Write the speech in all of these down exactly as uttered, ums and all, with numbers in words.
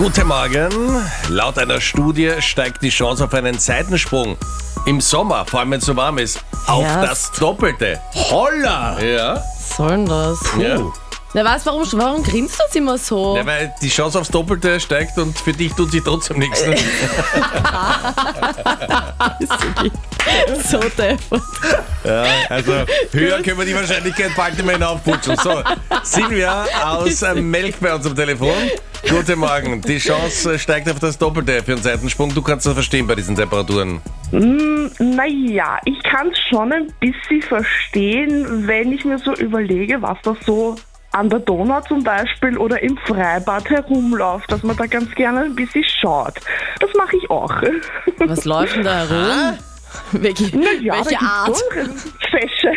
Guten Morgen. Laut einer Studie steigt die Chance auf einen Seitensprung im Sommer, vor allem wenn es so warm ist, auf Erst. das Doppelte. Holla! Ja. Was soll denn das? ja. Na was, warum, warum grinst du jetzt immer so? Ja, weil die Chance aufs Doppelte steigt und für dich tut sich trotzdem nichts. Ne? So deppert. Ja, also höher können wir die Wahrscheinlichkeit bald nicht mehr hinaufputschen. So, Silvia aus äh, Melk bei uns am Telefon. Guten Morgen. Die Chance äh, steigt auf das Doppelte für einen Seitensprung. Du kannst das verstehen bei diesen Temperaturen. Mm, naja, ich kann es schon ein bisschen verstehen, wenn ich mir so überlege, was da so an der Donau zum Beispiel oder im Freibad herumläuft, dass man da ganz gerne ein bisschen schaut. Das mache ich auch. Was läuft denn da herum? Welche, Naja, welche da Art? gibt's so Fische.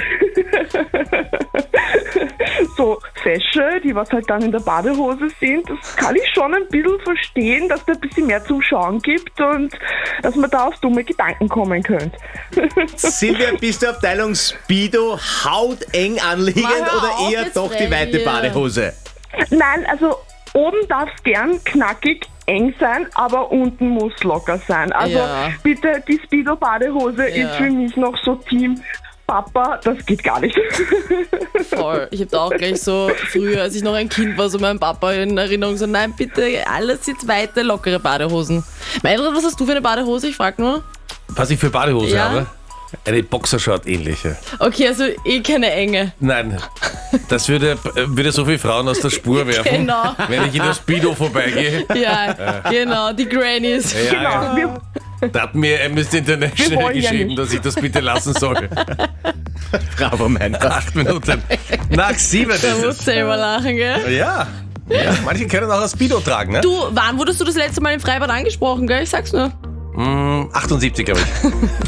So Fische, die was halt dann in der Badehose sind, das kann ich schon ein bisschen verstehen, dass da ein bisschen mehr zum Schauen gibt und dass man da auf dumme Gedanken kommen könnte. Silvia, bist du Abteilung Speedo hauteng anliegend Mach hör oder auf eher jetzt, doch die weite Freddy. Badehose? Nein, also oben darf es gern knackig eng sein, aber unten muss locker sein. Also Ja. bitte, die Speedo-Badehose Ja. ist für mich noch so Team Papa, das geht gar nicht. Voll. Ich hab da auch gleich so früher, als ich noch ein Kind war, so meinem Papa in Erinnerung so, nein, bitte, alles jetzt weite, lockere Badehosen. Meinrad, was hast du für eine Badehose? Ich frag nur. Was ich für Badehose Ja. habe? Eine Boxershort ähnliche. Okay, also eh keine enge. Nein, das würde, würde so viele Frauen aus der Spur werfen, Genau. wenn ich in der Speedo vorbeigehe. Ja, genau, die Grannies. Ja, Genau, ja. wir, Da hat mir Amnesty Wir International wollen ja geschrieben, nicht. dass ich das bitte lassen soll. Bravo, mein Gott. Acht Minuten. Nach sieben Da ist musst es. du selber lachen, gell? Ja. ja. Manche können auch ein Speedo tragen, ne? Du, wann wurdest du das letzte Mal im Freibad angesprochen, gell? Ich sag's nur. Mm, achtundsiebzig, glaube ich.